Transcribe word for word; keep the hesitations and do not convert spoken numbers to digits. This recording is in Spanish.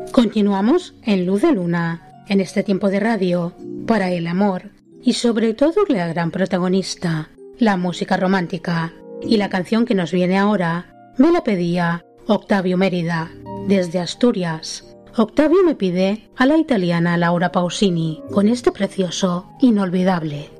Continuamos en Luz de Luna, en este tiempo de radio, para el amor y sobre todo la gran protagonista, la música romántica. Y la canción que nos viene ahora me la pedía Octavio Mérida, desde Asturias. Octavio me pide a la italiana Laura Pausini con este precioso Inolvidable.